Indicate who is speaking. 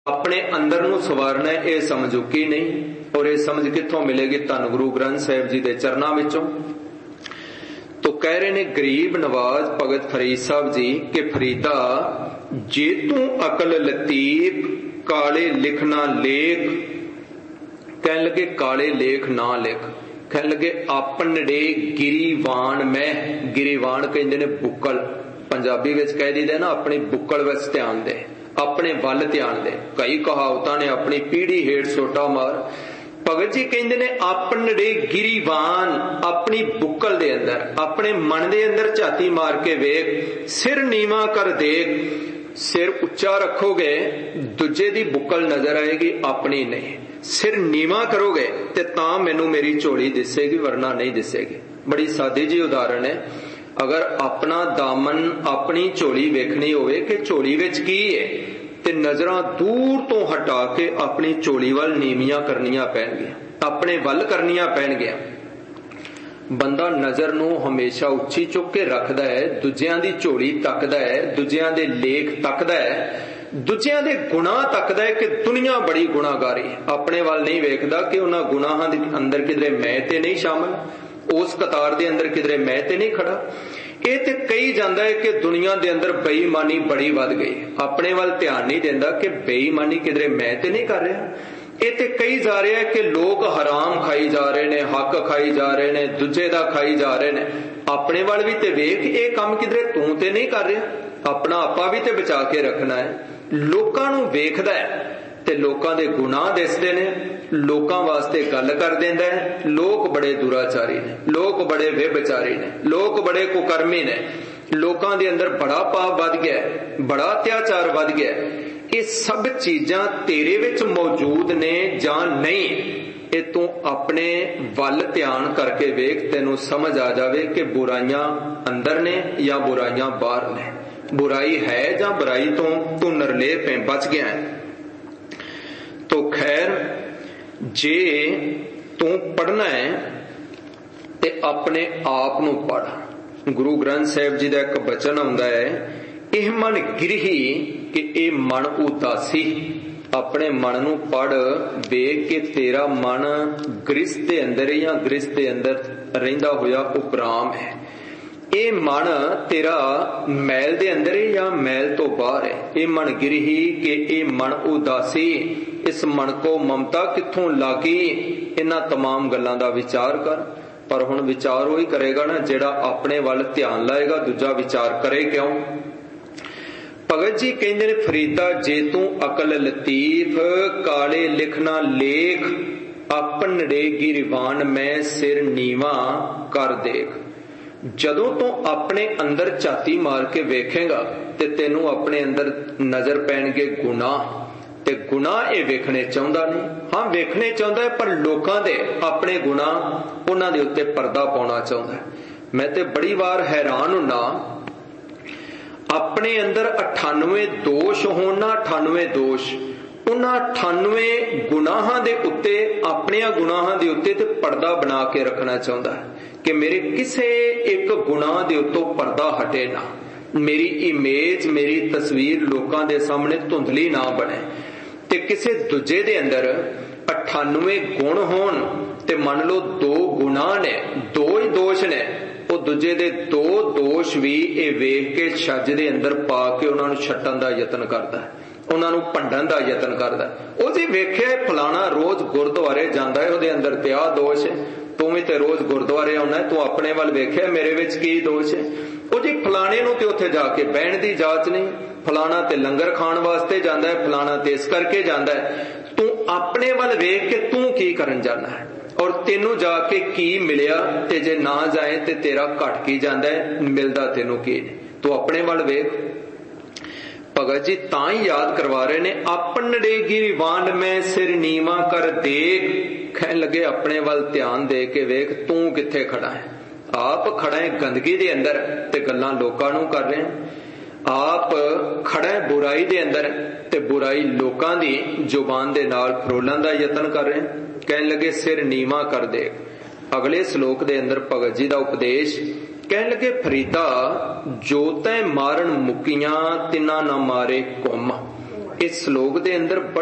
Speaker 1: अपने अंदर नूं सवारना है, ये समझ उकी नहीं। और ये समझ कित्थों मिलेगी? धन गुरु ग्रंथ साहिब जी के चरणों विचों। तो कह रहे ने गरीब नवाज भगत फरीद साहब जी के फरीदा जे तू अकल लतीफ काले लिखना लेख, कहने लगे काले लेख ना लिख, कहने लगे आपनड़े गिरीवान में, गिरीवान कहते ने बुक्कल, पंजाबी विच कह दीदा ना अपनी बुक्कल विच ध्यान दे, अपने वल ध्यान दे। कई कहावतां ने अपनी पीढ़ी हेठ सोटा मार। भगत जी कहते ने आपनड़े गिरीवान, अपनी बुक्कल दे अंदर, अपने मन दे अंदर झाती मार के वेख, सिर नीवा कर देख। सिर उच्चा रखोगे दूजे दी बुक्कल नजर आएगी, अपनी नहीं। सिर नीवा करोगे ते तां मैनू मेरी झोली दिसेगी, वरना नहीं दिसेगी। बड़ी सादी जी उदाहरण है। अगर अपना दामन अपनी झोली वेखनी होवे कि झोली विच की है, ते नजरां दूर तो हटा के अपनी झोली वल नीवियां करनियां पैणगियां, अपने वल करनियां पैणगियां। बंदा नजर नूं हमेशा उच्ची चुक के रखदा है, दूजियां दी झोली तकदा है, दूजियां दे लेख तकदा है, दूजियां दे गुनाह तकदा है कि दुनिया बड़ी गुनाहगारी। अपने वल नहीं वेखदा कि उन्हां गुनाहां दे अंदर किधरे मैं ते नहीं शामिल, उस कतार दे अंदर किधरे मैं ते नहीं खड़ा। ये ते कही जांदा है कि दुनिया दे अंदर बेईमानी बड़ी वध गई, अपने वल ध्यान नहीं देंदा कि बेईमानी किधरे मैं ते नहीं कर रहा। ये ते कही जा रहा है कि लोग हराम खाई जा रहे ने, हक खाई जा रहे ने, दूजे दा खाई जा रहे ने। अपने वाल भी ते वेख, ये काम किधरे तू ते नहीं कर रहा, अपना आपा भी ते बचा के रखना है। लोकां नूं वेखदा है ते लोकां दे गुनाह दिसदे ने, लोकां वास्ते गल कर देंदा है। लोग बड़े दुराचारी ने, लोग बड़े बेविचारी ने, लोग बड़े कुकर्मी ने, लोकां दे अंदर बड़ा पाप वध गया, बड़ा अत्याचार वध गया। ये सब चीजां तेरे विच मौजूद ने जां नहीं, ये तू अपने वल ध्यान करके वेख, तेनू समझ आ जावे कि बुराइयां अंदर ने या बुराइयां बाहर ने, बुराई है जां बुराई तो तू निर्लेप है, बच गया है। तो खैर जे तू पढ़ना है ते अपने आप नू पढ़। गुरु ग्रंथ साहिब जी का एक बचन आउंदा है, इह मन गिरही कि ए मन उदासी। अपने मन नू पढ़ वेख के तेरा मन गृहस्थ दे अंदर है या गृहस्थ दे अंदर रहिंदा होया उपराम है। ये मन तेरा मैल दे अंदर है या मैल तो बाहर है। ये मन गिरही कि ये मन उदासी, इस मन को ममता कित्थों लागी। इन्हां तमाम गल्लां दा विचार कर। पर हुण विचार वही करेगा ना जेड़ा अपने वल ध्यान लाएगा, दूजा विचार करे क्यों? भगत जी कहंदे ने फरीदा जे तू अकल लतीफ काले लिखना लेख, अपनड़े गिरवान में सिर नीवा कर देख। जदों तो अपने अंदर झाती मार के वेखेगा ते तेनू अपने अंदर नजर पैणगे गुनाह, ते गुनाह ये वेखने चाहुंदा नहीं। हाँ वेखने चाहुंदा है, पर लोकां दे अपने गुनाह उन्हां दे उत्ते पर्दा पाउणा चाहुंदा है। मैं ते बड़ी वार हैरान हुन्ना, अपने अंदर 98 दोष होण ना, 98 दोष, उन्हां 98 गुनाहां दे उत्ते, अपने गुनाहां दे उत्ते ते पर्दा बना के रखना चाहुंदा है कि मेरे किसे एक गुनाह दे उत्तों पर्दा हटे ना, मेरी इमेज, मेरी तस्वीर लोकां दे सामने धुंधली ना बने। ते किसे दूजे दे अंदर 98 गुण होण ते मान लो 2 गुनाह ने, 2 ही दोष ने, वो दूजे दे 2 दोष भी ये वेख के छज दे अंदर पा के उन्हां नूं छट्टण दा यतन करदा है, उन्हां नूं भंडण दा यतन करदा है। वो जी वेख्या फलाना रोज गुरुद्वारे जांदा है, उहदे अंदर ते आ दोष है, तू भी ते रोज गुरुद्वारे आउणा है, तू अपने वल वेख्या मेरे विच की दोष है। वो जी फलाने नूं ते उत्थे जाके बहण दी जाच नहीं, फलाना ते लंगर खाण वास्ते जांदा है, फलाना ते इस करके जांदा है। तू अपने वल वेख के तू की करन जाना है और तेनू जाके की मिलिया, ते जे ना जाए ते तेरा घट की जांदा है, मिलदा तेनू की नहीं। तू अपने वल वेख। भगत जी तां ही याद करवा रहे ने, अपनड़े गिरवान में सिर नीवा कर देख। कहन लगे अपने वल ध्यान दे के वेख, तू किथे खड़ा है। आप खड़ा है गंदगी दे अंदर ते गल्लां लोकां नूं कर रहे हैं। आप खड़ा है बुराई दे अंदर ते बुराई लोकां दी जुबान दे नाल फरोलण दा यतन कर रहे हैं। कहन लगे सिर नीवा कर देख। अगले श्लोक दे अंदर भगत जी दा उपदेश, कहन लगे फरीदा जो तै मारन मुकियां तिना ना मारे कुम। ਇਸ ਸ਼ਲੋਕ ਦੇ ਅੰਦਰ